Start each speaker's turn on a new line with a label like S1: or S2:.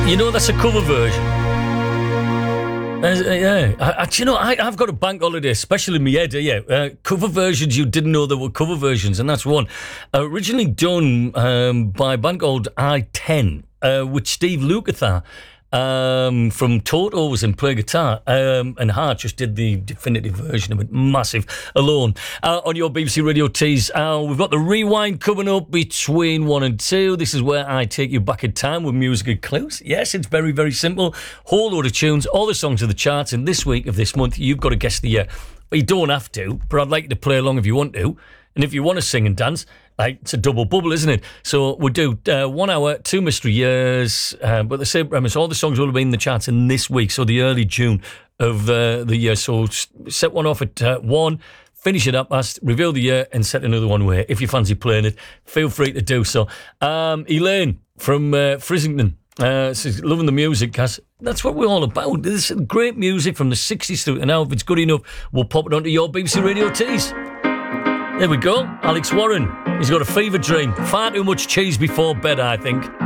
S1: You know that's a cover version. I've got a bank holiday, especially in my head. Cover versions you didn't know there were cover versions, and that's one. Originally done by a band called I-10, which Steve Lukather from Toto was in play guitar, and Hart just did the definitive version of it, massive, alone. On your BBC Radio Tees, we've got the rewind coming up between 1 and 2. This is where I take you back in time with musical clues. Yes, it's very, very simple. Whole load of tunes, all the songs of the charts, and this week of this month, you've got to guess the year. But you don't have to, but I'd like you to play along if you want to. And if you want to sing and dance, it's a double bubble, isn't it? So we'll do 1 hour, 2 mystery years, but the same premise. All the songs will have been in the charts in this week, so the early June of the year. So set one off at 1, finish it up past, reveal the year, and set another one away. If you fancy playing it, feel free to do so. Elaine from Frizzington says, loving the music, Cass. That's what we're all about. This is great music from the 60s through to now. If it's good enough, we'll pop it onto your BBC Radio Tees. There we go. Alex Warren. He's got a fever dream. Far too much cheese before bed, I think.